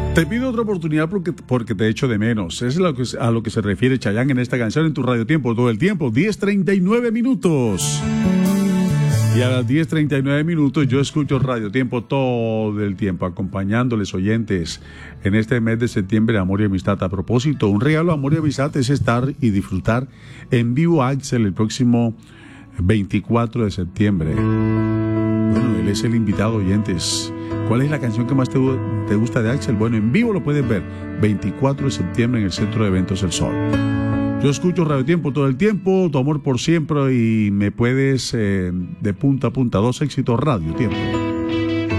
Te pido otra oportunidad porque te echo de menos. Es a lo que se refiere Chayanne en esta canción en tu Radio Tiempo todo el tiempo. 10:39 minutos. Y a las 10:39 minutos yo escucho Radio Tiempo todo el tiempo, acompañándoles oyentes en este mes de septiembre de Amor y Amistad. A propósito, un regalo de Amor y Amistad es estar y disfrutar en vivo a Axel el próximo 24 de septiembre. Bueno, él es el invitado, oyentes. ¿Cuál es la canción que más te gusta de Axel? Bueno, en vivo lo puedes ver 24 de septiembre en el Centro de Eventos El Sol. Yo escucho Radio Tiempo todo el tiempo, tu amor por siempre, y me puedes de punta a punta, 2 éxitos Radio Tiempo.